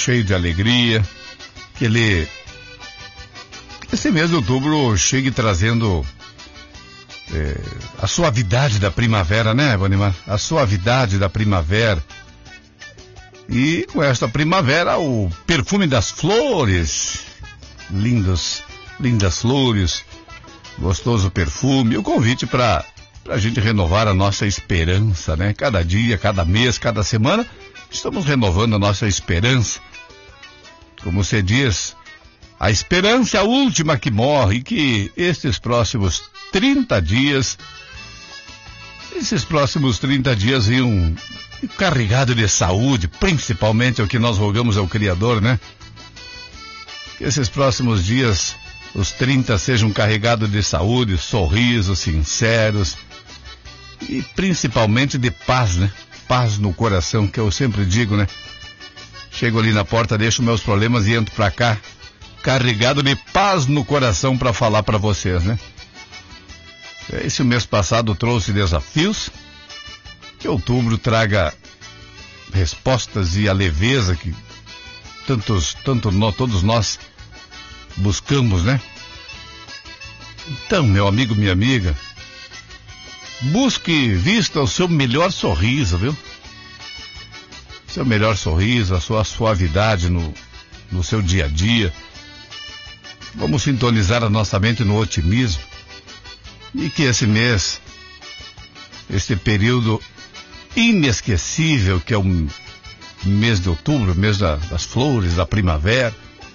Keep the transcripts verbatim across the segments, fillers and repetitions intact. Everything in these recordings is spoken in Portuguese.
cheio de alegria, que ele, esse mês de outubro, chegue trazendo é, a suavidade da primavera, né, Vanimar? A suavidade da primavera. E com esta primavera, o perfume das flores, lindos, lindas flores, gostoso perfume, o convite para a gente renovar a nossa esperança, né? Cada dia, cada mês, cada semana, estamos renovando a nossa esperança. Como você diz, a esperança é a última que morre, e que estes próximos trinta dias, esses próximos trinta dias iam carregado de saúde, principalmente é o que nós rogamos ao Criador, né? Que esses próximos dias, os trinta, sejam carregados de saúde, sorrisos sinceros e principalmente de paz, né? Paz no coração, que eu sempre digo, né? Chego ali na porta, deixo meus problemas e entro pra cá, carregado de paz no coração para falar para vocês, né? Esse mês passado trouxe desafios, que outubro traga respostas e a leveza que tantos, tanto nós, todos nós buscamos, né? Então, meu amigo, minha amiga, busque, vista o seu melhor sorriso, viu? Seu melhor sorriso, a sua suavidade no, no seu dia a dia. Vamos sintonizar a nossa mente no otimismo, e que esse mês, este período inesquecível que é o mês de outubro, mês da, das flores, da primavera,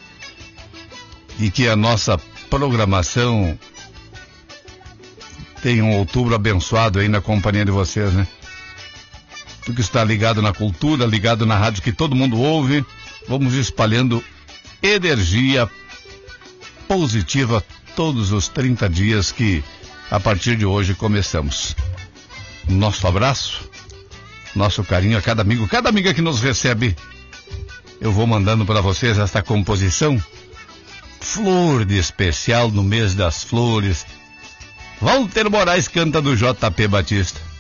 e que a nossa programação tenha um outubro abençoado aí na companhia de vocês, né? Tu que está ligado na cultura, ligado na rádio que todo mundo ouve, vamos espalhando energia positiva todos os trinta dias que a partir de hoje começamos. Nosso abraço, nosso carinho a cada amigo, cada amiga que nos recebe. Eu vou mandando para vocês esta composição, Flor de Especial no mês das flores. Walter Moraes canta do J P Batista.